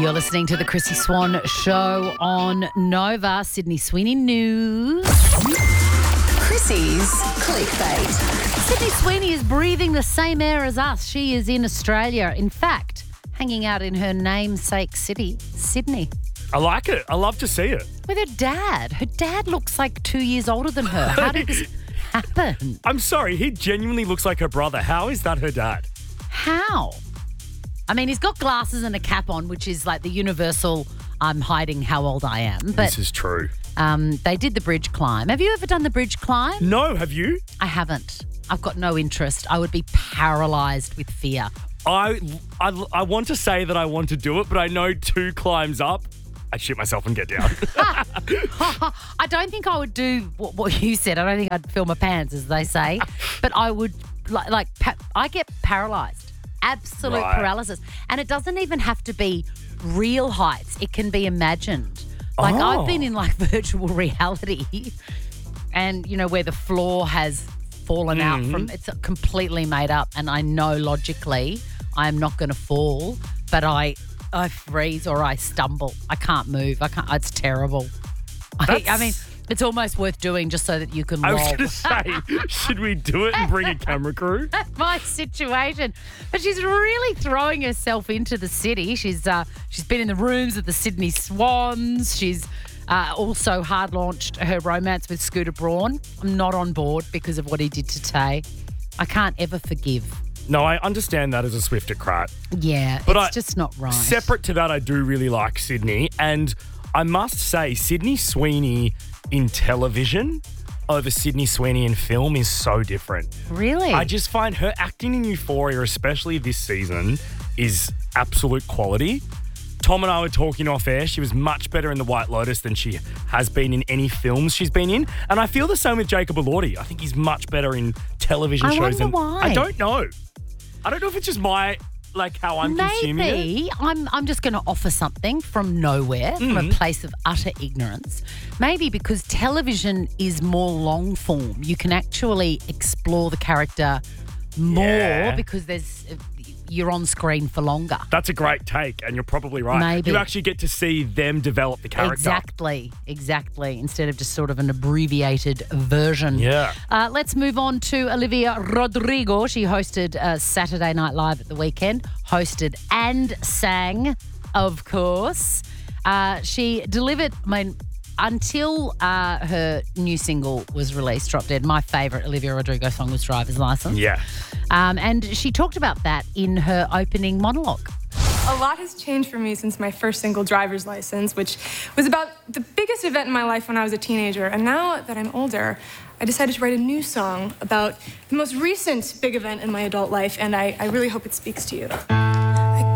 You're listening to the Chrissy Swan Show on Nova. Sydney Sweeney News. Chrissy's Clickbait. Sydney Sweeney is breathing the same air as us. She is in Australia. In fact, hanging out in her namesake city, Sydney. I like it. I love to see it. With her dad. Her dad looks like 2 years older than her. How did this happen? I'm sorry, he genuinely looks like her brother. How is that her dad? How? I mean, he's got glasses and a cap on, which is like the universal, I'm hiding how old I am. But This is true. they did the bridge climb. Have you ever done the bridge climb? No, have you? I haven't. I've got no interest. I would be paralysed with fear. I want to say that I want to do it, but I know 2 climbs up, I shit myself and get down. I don't think I would do what you said. I don't think I'd fill my pants, as they say. But I would, I get paralysed. Absolute Right. paralysis. And it doesn't even have to be real heights. It can be imagined. Like Oh. I've been in like virtual reality and, you know, where the floor has fallen out from, it's completely made up. And I know logically I'm not going to fall, but I freeze or I stumble. I can't move. It's terrible. I mean, it's almost worth doing just so that you can I was lol. going to say, should we do it and bring a camera crew? My situation. But she's really throwing herself into the city. She's been in the rooms of the Sydney Swans. She's also hard launched her romance with Scooter Braun. I'm not on board because of what he did to Tay. I can't ever forgive. No, I understand that as a Swiftocrat. Yeah, But it's just not right. Separate to that, I do really like Sydney. And I must say, Sydney Sweeney in television over Sydney Sweeney in film is so different. Really? I just find her acting in Euphoria, especially this season, is absolute quality. Tom and I were talking off air. She was much better in The White Lotus than she has been in any films she's been in. And I feel the same with Jacob Elordi. I think he's much better in television shows wonder than... why. I don't know. I don't know if it's just my... like how I'm consuming it. Maybe I'm just going to offer something from nowhere, from a place of utter ignorance. Maybe because television is more long form. You can actually explore the character more Yeah. because you're on screen for longer. That's a great take, and you're probably right. Maybe. You actually get to see them develop the character. Exactly. Instead of just sort of an abbreviated version. Yeah. Let's move on to Olivia Rodrigo. She hosted Saturday Night Live at the weekend. Hosted and sang, of course. She delivered, until her new single was released, Drop Dead, my favourite Olivia Rodrigo song was Driver's License. Yeah. And she talked about that in her opening monologue. A lot has changed for me since my first single, Driver's License, which was about the biggest event in my life when I was a teenager. And now that I'm older, I decided to write a new song about the most recent big event in my adult life, and I really hope it speaks to you.